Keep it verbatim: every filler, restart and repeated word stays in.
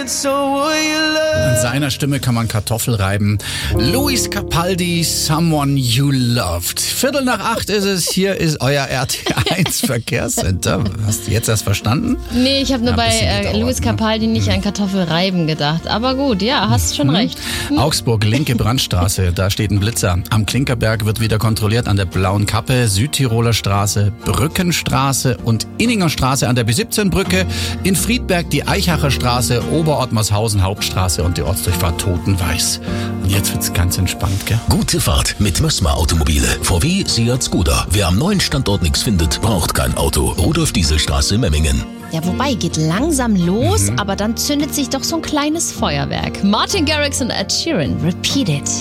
In seiner Stimme kann man Kartoffel reiben. Luis Capaldi, Someone You Loved. Viertel nach acht ist es, hier ist euer R T eins Verkehrscenter. Hast du jetzt erst verstanden? Nee, ich habe nur Ja, bei gedauert, äh, Luis Capaldi nicht ne? an Kartoffelreiben gedacht. Aber gut, ja, hast schon hm. recht. Hm. Augsburg, linke Brandstraße, da steht ein Blitzer. Am Klinkerberg wird wieder kontrolliert, an der Blauen Kappe, Südtiroler Straße, Brückenstraße und Inninger Straße an der B siebzehn Brücke. In Friedberg die Eichacher Straße, Oberottmarshausen Hauptstraße und die Ortsdurchfahrt Totenweiß. Und jetzt wird's ganz entspannt, gell? Gute Fahrt mit Mössmer Automobile. V W, Seat, Skoda. Wer am neuen Standort nichts findet, braucht kein Auto. Rudolf-Diesel-Straße, Memmingen. Ja, wobei, geht langsam los, Mhm. aber dann zündet sich doch so ein kleines Feuerwerk. Martin Garrix und Ed Sheeran, Repeat It.